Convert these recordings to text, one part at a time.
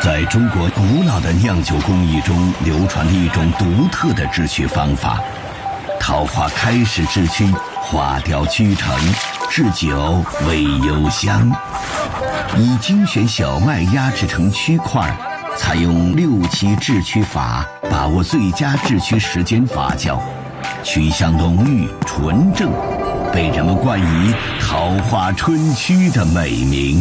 在中国古老的酿酒工艺中流传着一种独特的制曲方法。桃花开始制曲，花雕曲成，制酒味幽香。以精选小麦压制成曲块，采用6期制曲法，把握最佳制曲时间发酵，曲香浓郁纯正，被人们冠以桃花春曲的美名。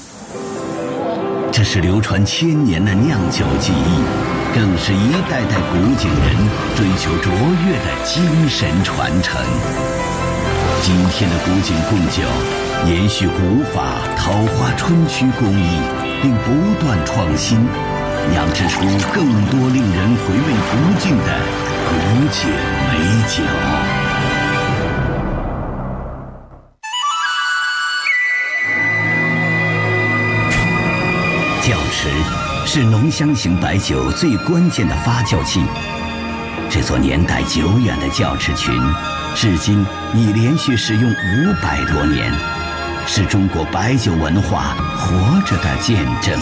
这是流传1000年的酿酒技艺，更是一代代古井人追求卓越的精神传承。今天的古井贡酒延续古法桃花春曲工艺，并不断创新，酿制出更多令人回味不尽的古井美酒。窖池是浓香型白酒最关键的发酵器。这座年代久远的窖池群，至今已连续使用500多年，是中国白酒文化活着的见证。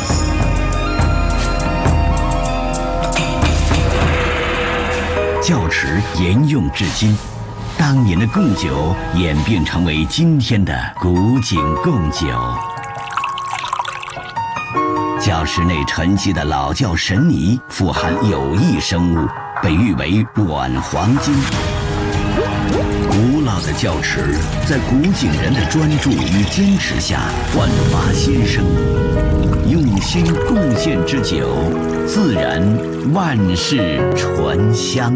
窖池沿用至今，当年的贡酒演变成为今天的古井贡酒。窖池内沉积的老窖神泥富含有益生物，被誉为软黄金。古老的窖池在古井人的专注与坚持下焕发新生，用心贡献之酒，自然万世醇香。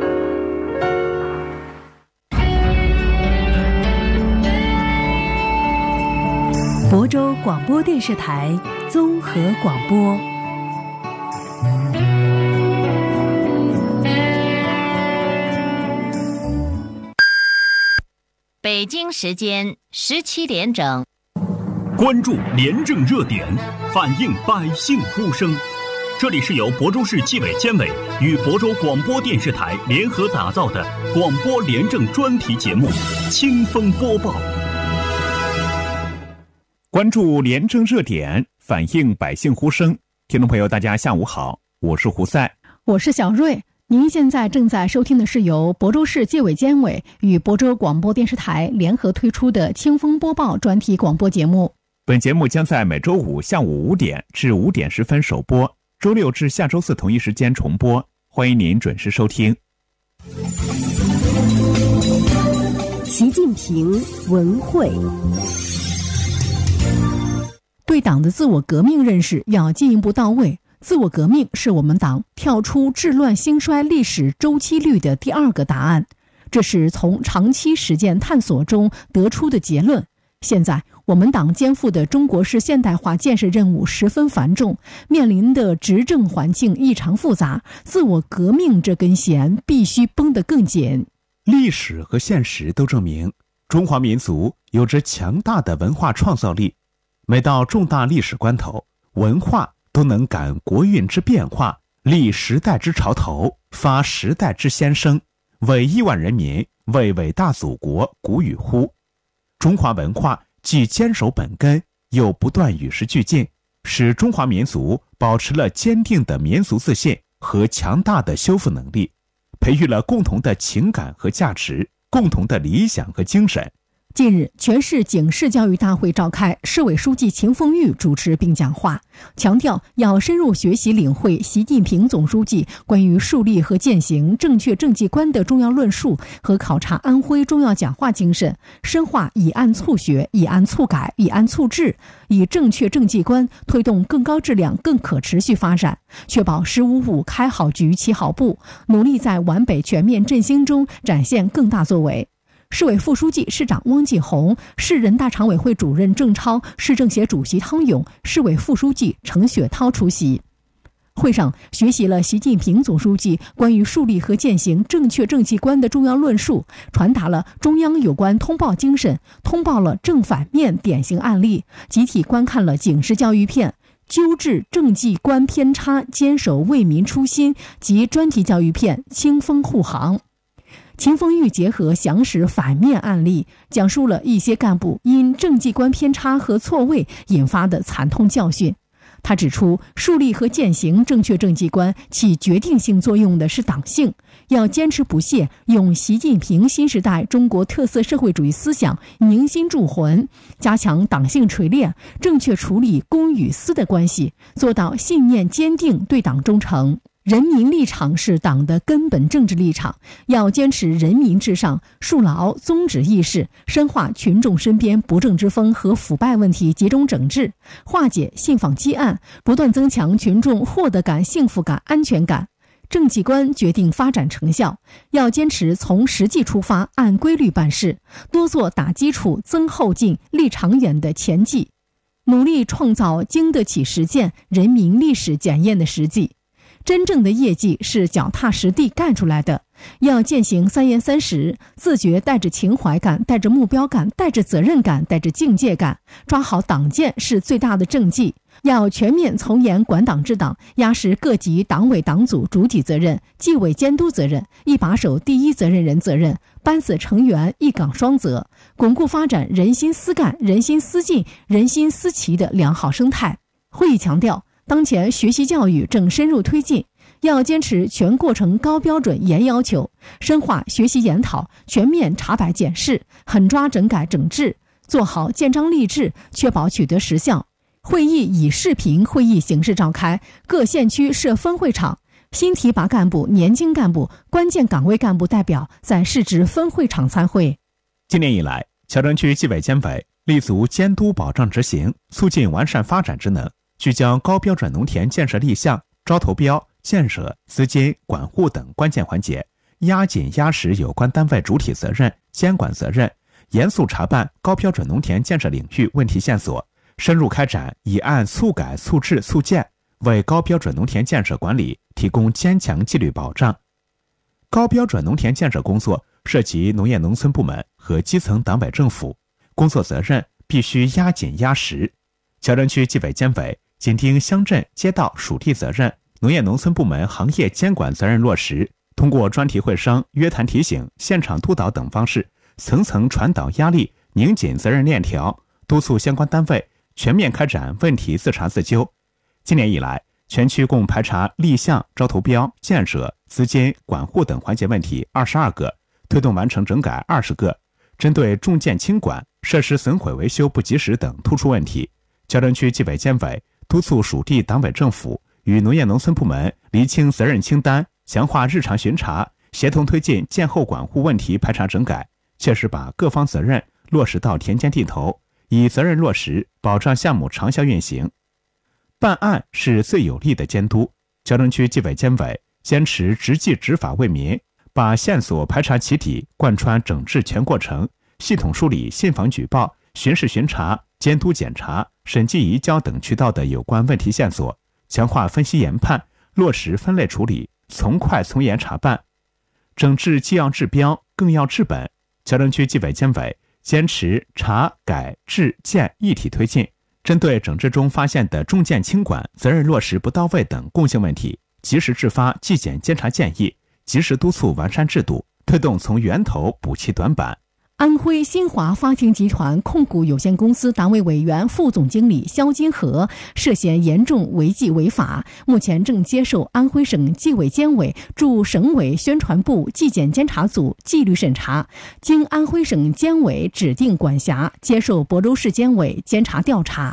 亳州广播电视台综合广播。 北京时间17点整， 关注廉政热点，反映百姓呼声。这里是由亳州市纪委监委与亳州广播电视台联合打造的广播廉政专题节目《清风播报》。 关注廉政热点，反映百姓呼声。听众朋友，大家下午好，我是胡赛， 我是小瑞。您现在正在收听的是由亳州市纪委监委与亳州广播电视台联合推出的《清风播报》专题广播节目。 本节目将在每周五下午5点至5点10分首播，周六至下周四同一时间重播，欢迎您准时收听。 习近平文汇。 对党的自我革命认识要进一步到位。自我革命是我们党跳出治乱兴衰历史周期率的第2个答案，这是从长期实践探索中得出的结论。现在我们党肩负的中国式现代化建设任务十分繁重，面临的执政环境异常复杂，自我革命这根弦必须绷得更紧。 历史和现实都证明，中华民族有着强大的文化创造力。每到重大历史关头，文化都能感国运之变化，立时代之潮头，发时代之先声，为亿万人民，为伟大祖国鼓与呼。中华文化既坚守本根，又不断与时俱进，使中华民族保持了坚定的民族自信和强大的修复能力，培育了共同的情感和价值，共同的理想和精神。 近日，全市警示教育大会召开，市委书记秦凤玉主持并讲话，强调要深入学习领会习近平总书记关于树立和践行正确政绩观的重要论述和考察安徽重要讲话精神，深化以案促学、以案促改、以案促治，以正确政绩观推动更高质量、更可持续发展，确保“15+5”开好局、起好步，努力在皖北全面振兴中展现更大作为。市委副书记、市长汪继红，市人大常委会主任郑超，市政协主席汤勇，市委副书记程雪涛出席。会上学习了习近平总书记关于树立和践行正确政绩观的重要论述，传达了中央有关通报精神，通报了正反面典型案例，集体观看了警示教育片、纠治政绩观偏差，坚守为民初心及专题教育片《清风护航》。秦凤玉结合详实反面案例，讲述了一些干部因政绩观偏差和错位引发的惨痛教训。 他指出，树立和践行正确政绩观起决定性作用的是党性，要坚持不懈用习近平新时代中国特色社会主义思想凝心铸魂，加强党性锤炼，正确处理公与私的关系，做到信念坚定，对党忠诚。人民立场是党的根本政治立场，要坚持人民至上，树牢宗旨意识，深化群众身边不正之风和腐败问题集中整治，化解信访积案，不断增强群众获得感、幸福感、安全感。政绩观决定发展成效，要坚持从实际出发，按规律办事，多做打基础、增后劲、立长远的前绩，努力创造经得起实践、人民历史检验的实际。真正的业绩是脚踏实地干出来的，要践行3严3实，自觉带着情怀感，带着目标感，带着责任感，带着境界感，抓好党建是最大的政绩。要全面从严管党治党，压实各级党委党组主体责任、纪委监督责任、一把手第一责任人责任、班子成员一岗双责，巩固发展人心思干、人心思进、人心思齐的良好生态。会议强调，当前学习教育正深入推进，要坚持全过程高标准严要求，深化学习研讨，全面查摆检视，狠抓整改整治，做好建章立制，确保取得实效。会议以视频会议形式召开，各县区设分会场，新提拔干部、年轻干部、关键岗位干部代表在市直分会场参会。 今年以来，谯城区纪委监委立足监督保障执行、促进完善发展职能，聚焦高标准农田建设立项、招投标、建设、资金、管护等关键环节，压紧压实有关单位主体责任、监管责任，严肃查办高标准农田建设领域问题线索，深入开展以案促改促治促建，为高标准农田建设管理提供坚强纪律保障。高标准农田建设工作涉及农业农村部门和基层党委政府，工作责任必须压紧压实。谯城区纪委监委紧盯乡镇街道属地责任、农业农村部门行业监管责任落实，通过专题会商、约谈提醒、现场督导等方式，层层传导压力，拧紧责任链条，督促相关单位全面开展问题自查自纠。今年以来，全区共排查立项、招投标、建设、资金、管护等环节问题22个，推动完成整改20个。针对重建轻管、设施损毁维修不及时等突出问题，谯城区纪委监委督促属地党委政府与农业农村部门厘清责任清单，强化日常巡查，协同推进建后管护问题排查整改，切实把各方责任落实到田间地头，以责任落实保障项目长效运行。办案是最有力的监督，谯城区纪委监委坚持执纪执法为民，把线索排查起底贯穿整治全过程，系统梳理信访举报、巡视巡查、监督检查、审计移交等渠道的有关问题线索，强化分析研判，落实分类处理，从快从严查办。整治既要治标，更要治本。谯城区纪委监委坚持查改治建一体推进，针对整治中发现的重建轻管、责任落实不到位等共性问题，及时制发纪检监察建议，及时督促完善制度，推动从源头补齐短板。 安徽新华发行集团控股有限公司党委委员、副总经理肖金河涉嫌严重违纪违法，目前正接受安徽省纪委监委驻省委宣传部纪检监察组纪律审查，经安徽省监委指定管辖，接受亳州市监委监察调查。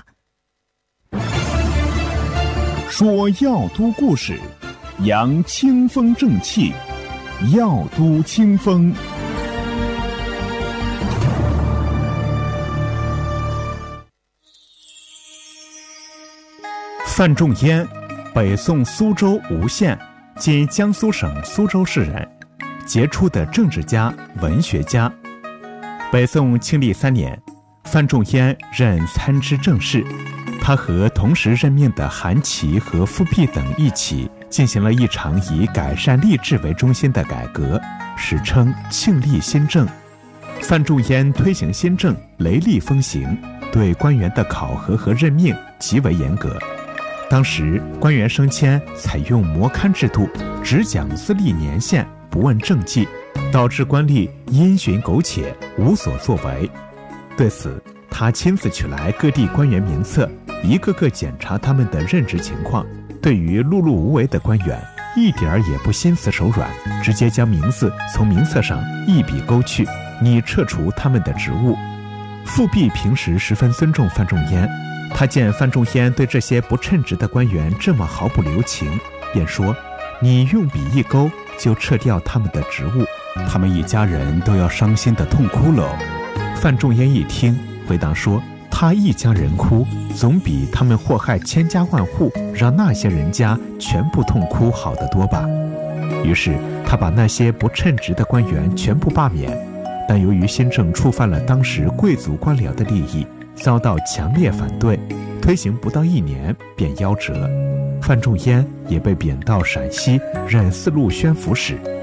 说药都故事，扬清风正气，药都清风。范仲淹，北宋苏州吴县（今江苏省苏州市）人，杰出的政治家、文学家。北宋庆历3年，范仲淹任参知政事，他和同时任命的韩琦和富弼等一起进行了一场以改善吏治为中心的改革，史称庆历新政。范仲淹推行新政，雷厉风行，对官员的考核和任命极为严格。当时官员升迁采用模勘制度，只讲资历年限，不问政绩，导致官吏因循苟且，无所作为。对此，他亲自取来各地官员名册， 一个个检查他们的任职情况。对于碌碌无为的官员，一点儿也不心慈手软，直接将名字从名册上一笔勾去，拟撤除他们的职务。富弼平时十分尊重范仲淹，他见范仲淹对这些不称职的官员这么毫不留情，便说：“你用笔一勾，就撤掉他们的职务，他们一家人都要伤心的痛哭了。”范仲淹一听，回答说：“他一家人哭，总比他们祸害千家万户，让那些人家全部痛哭好得多吧。”于是他把那些不称职的官员全部罢免，但由于新政触犯了当时贵族官僚的利益，遭到强烈反对，推行不到1年便夭折。范仲淹也被贬到陕西任4路宣抚使。